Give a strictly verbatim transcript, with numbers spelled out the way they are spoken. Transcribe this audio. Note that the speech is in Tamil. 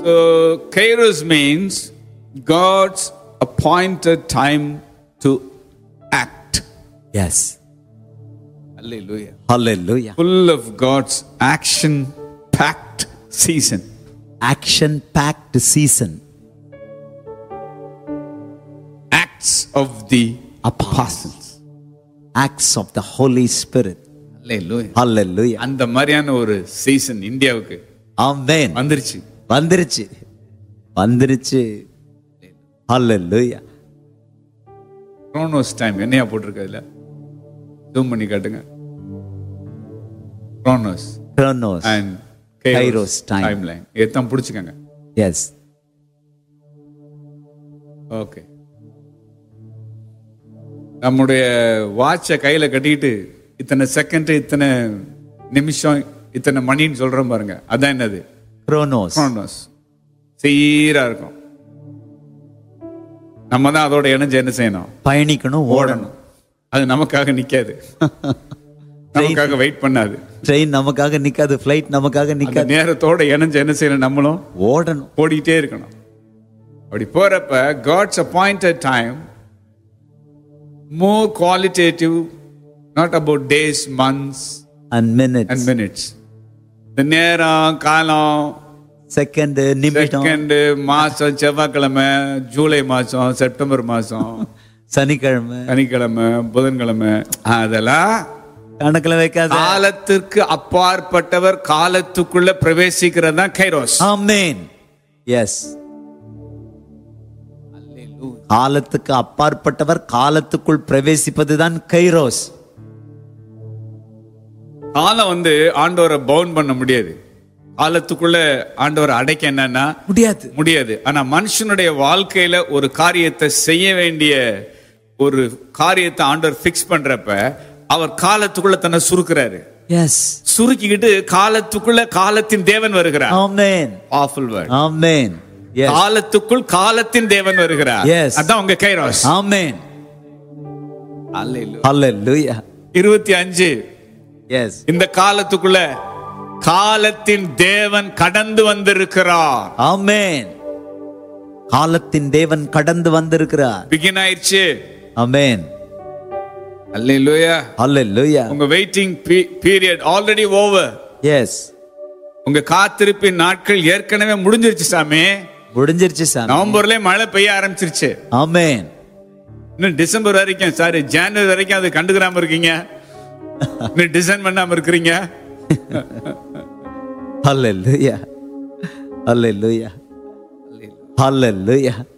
So Kairos means God's appointed time to act. Yes. Hallelujah. Hallelujah. Full of God's action packed season. Action packed season. Acts of the apostles. Acts of the Holy Spirit. Hallelujah. Hallelujah. அந்த மாதிரியான ஒரு சீசன் இந்தியாவுக்கு Amen. வந்துருச்சு. வந்துருச்சு. வந்துருச்சு. Hallelujah. Chronos time என்னையா போட்டிருக்க இதுல? ஜூம் பண்ணி காட்டுங்க. Chronos. Chronos. And Kairos, Kairos time. timeline. எல்லாம் புடிச்சுக்கங்க. Yes. ஓகே. நம்முடைய வாட்சை கையில கட்டிட்டு இத்தனை செகண்ட் இத்தனை நிமிஷம் இத்தனை மணின்னு சொல்றோம் பாருங்க. அதான் என்னது? Chronos. Chronos. சீரா இருக்கும். நம்ம தான் அதோட இணைஞ்சு என்ன செய்யணும்? பயணிக்கணும், ஓடணும். அது நமக்காக நிக்காது. நமக்காக வெயிட் பண்ணாது. ட்ரெயின் நமக்காக நிக்காது, ஃளைட் நமக்காக நிக்காது. நேரத்தோட இணைஞ்சு என்ன செய்யணும்? நம்மளும் ஓடணும், ஓடிட்டே இருக்கணும். அப்படி போறப்ப God's appointed time more qualitative, not about days, months and minutes and minutes. இந்த நேரம், காலம், செகண்ட், நிமிஷம், செகண்ட், மாசம், செவ்வாய்க்கிழமை, ஜூலை மாசம், செப்டம்பர் மாசம், சனிக்கிழமை, சனிக்கிழமை, புதன்கிழமை, அதெல்லாம் கணக்குல வைக்காத. காலத்திற்கு அப்பாற்பட்டவர் காலத்துக்குள்ள பிரவேசிக்கிறது தான் கைரோஸ். ஆமென். எஸ். காலத்துக்கு அப்பாற்பட்டவர் காலத்துக்குள் பிரவேசிப்பதுதான் கைரோஸ். காலம் வந்து ஆண்டவரை பவுண்ட் பண்ண முடியாது. காலத்துக்குள்ள ஆண்டவரை அடைக்க என்னன்னா முடியாது முடியாது ஆனா மனுஷனுடைய வாழ்க்கையில ஒரு காரியத்தை செய்ய வேண்டிய ஒரு காரியத்தை ஆண்டவர் ஃபிக்ஸ் பண்றப்ப அவர் காலத்துக்குள்ள தன்னை சுருக்குறாரு. எஸ். சுருக்கிக்கிட்டு காலத்துக்குள்ள காலத்தின் தேவன் வருகிறார். ஆமென். Powerful word. ஆமென். எஸ். காலத்துக்குள் காலத்தின் தேவன் வருகிறார். எஸ். அதான் உங்க கைரோஸ். ஆமென். ஹalleluya. ஹalleluya. இருபத்தி ஐந்து. எஸ். இந்த காலத்துக்குள்ள காலத்தின் தேவன் கடந்து வந்திருக்கிறார். ஆமென். காலத்தின் தேவன் கடந்து வந்திருக்கிறார். பிகின் ஆயிடுச்சு. ஆமென். ஹalleluya. ஹalleluya. உங்க waiting period already over. S. உங்க காத்திருப்பின் நாட்கள் ஏற்கனவே முடிஞ்சிருச்சு சாமி. முடிஞ்சிருச்சு சாமி. நவம்பர்ல மழை பெய்ய ஆரம்பிச்சிருச்சு. ஆமென். இன்னும் டிசம்பர் வரைக்கும், சாரி ஜனவரி வரைக்கும் அது கண்டுக்கிறாம இருக்கீங்க. இன்னும் டிசைன் பண்ணாம இருக்கிறீங்க. Hallelujah. Hallelujah. Hallelujah.